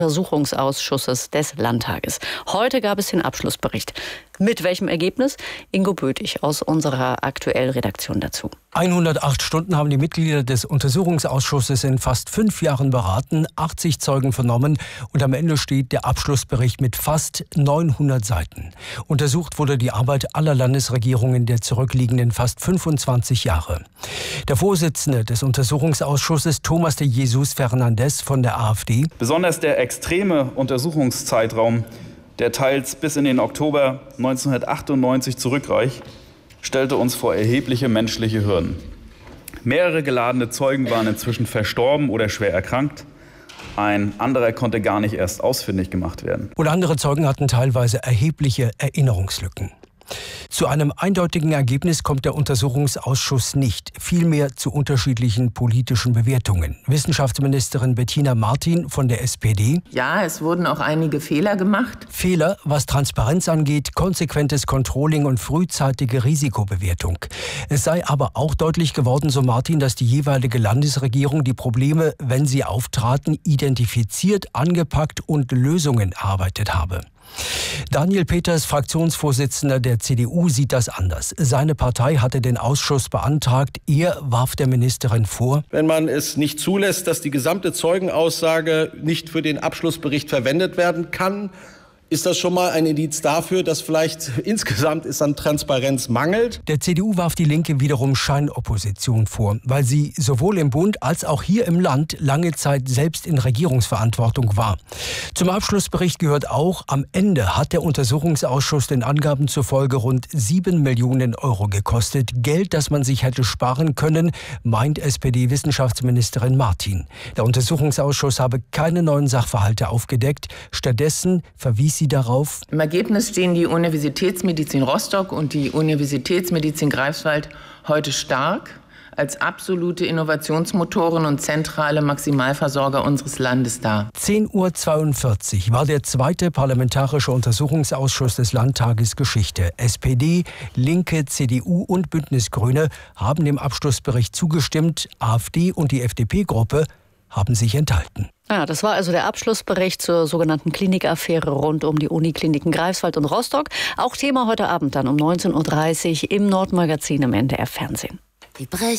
Untersuchungsausschusses des Landtages. Heute gab es den Abschlussbericht. Mit welchem Ergebnis? Ingo Böthig aus unserer Aktuell-Redaktion dazu. 108 Stunden haben die Mitglieder des Untersuchungsausschusses in fast 5 Jahren beraten, 80 Zeugen vernommen und am Ende steht der Abschlussbericht mit fast 900 Seiten. Untersucht wurde die Arbeit aller Landesregierungen der zurückliegenden fast 25 Jahre. Der Vorsitzende des Untersuchungsausschusses, Thomas de Jesus Fernandes von der AfD. Besonders der extreme Untersuchungszeitraum, der teils bis in den Oktober 1998 zurückreicht, stellte uns vor erhebliche menschliche Hürden. Mehrere geladene Zeugen waren inzwischen verstorben oder schwer erkrankt. Ein anderer konnte gar nicht erst ausfindig gemacht werden. Und andere Zeugen hatten teilweise erhebliche Erinnerungslücken. Zu einem eindeutigen Ergebnis kommt der Untersuchungsausschuss nicht, vielmehr zu unterschiedlichen politischen Bewertungen. Wissenschaftsministerin Bettina Martin von der SPD. Ja, es wurden auch einige Fehler gemacht. Fehler, was Transparenz angeht, konsequentes Controlling und frühzeitige Risikobewertung. Es sei aber auch deutlich geworden, so Martin, dass die jeweilige Landesregierung die Probleme, wenn sie auftraten, identifiziert, angepackt und Lösungen erarbeitet habe. Daniel Peters, Fraktionsvorsitzender der CDU, sieht das anders. Seine Partei hatte den Ausschuss beantragt. Er warf der Ministerin vor: Wenn man es nicht zulässt, dass die gesamte Zeugenaussage nicht für den Abschlussbericht verwendet werden kann, ist das schon mal ein Indiz dafür, dass vielleicht insgesamt es an Transparenz mangelt. Der CDU warf die Linke wiederum Scheinopposition vor, weil sie sowohl im Bund als auch hier im Land lange Zeit selbst in Regierungsverantwortung war. Zum Abschlussbericht gehört auch, am Ende hat der Untersuchungsausschuss den Angaben zufolge rund 7 Millionen Euro gekostet. Geld, das man sich hätte sparen können, meint SPD-Wissenschaftsministerin Martin. Der Untersuchungsausschuss habe keine neuen Sachverhalte aufgedeckt. Stattdessen verwies sie darauf: Im Ergebnis stehen die Universitätsmedizin Rostock und die Universitätsmedizin Greifswald heute stark als absolute Innovationsmotoren und zentrale Maximalversorger unseres Landes da. 10:42 Uhr war der zweite parlamentarische Untersuchungsausschuss des Landtages Geschichte. SPD, Linke, CDU und Bündnisgrüne haben dem Abschlussbericht zugestimmt. AfD und die FDP-Gruppe haben sich enthalten. Ja, das war also der Abschlussbericht zur sogenannten Klinikaffäre rund um die Unikliniken Greifswald und Rostock. Auch Thema heute Abend dann um 19:30 Uhr im Nordmagazin im NDR Fernsehen.